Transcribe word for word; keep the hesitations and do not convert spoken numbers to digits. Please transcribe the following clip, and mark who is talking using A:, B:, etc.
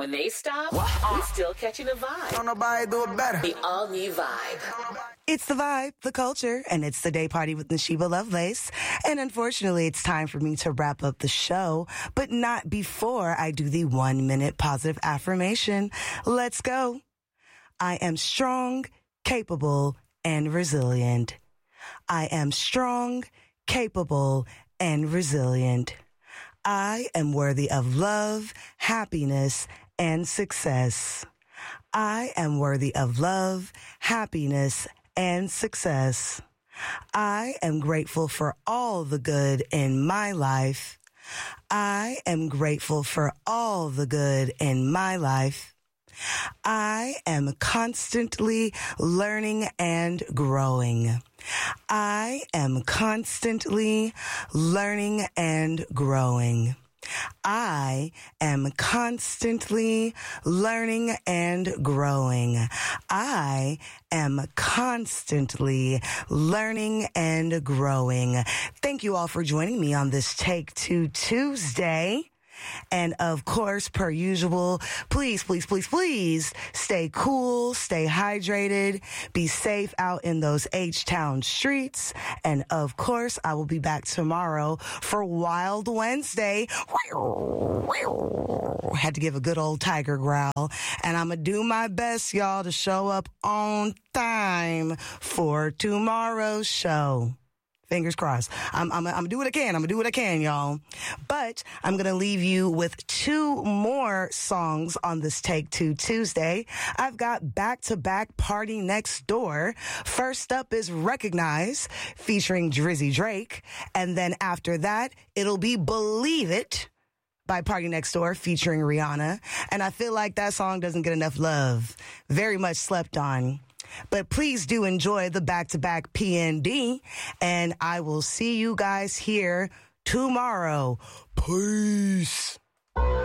A: when they stop, we still catching a vibe.
B: Don't nobody do it better.
A: The all-new Vibe.
C: It's the vibe, the culture, and it's the day party with Nashiba Lovelace. And unfortunately, it's time for me to wrap up the show, but not before I do the one-minute positive affirmation. Let's go. I am strong, capable, and resilient. I am strong, capable, and resilient. I am worthy of love, happiness, and success. I am worthy of love, happiness, and success. I am grateful for all the good in my life. I am grateful for all the good in my life. I am constantly learning and growing. I am constantly learning and growing. I am constantly learning and growing. I am constantly learning and growing. Thank you all for joining me on this Take Two Tuesday. And of course, per usual, please, please, please, please stay cool, stay hydrated, be safe out in those H-Town streets. And of course, I will be back tomorrow for Wild Wednesday. Had to give a good old tiger growl. And I'm going to do my best, y'all, to show up on time for tomorrow's show. Fingers crossed. I'm, I'm, I'm gonna do what I can. I'm gonna do what I can, y'all. But I'm gonna leave you with two more songs on this Take Two Tuesday. I've got back-to-back Party Next Door. First up is Recognize, featuring Drizzy Drake. And then after that, it'll be Believe It by Party Next Door, featuring Rihanna. And I feel like that song doesn't get enough love. Very much slept on. But please do enjoy the back-to-back P N D, and I will see you guys here tomorrow. Peace.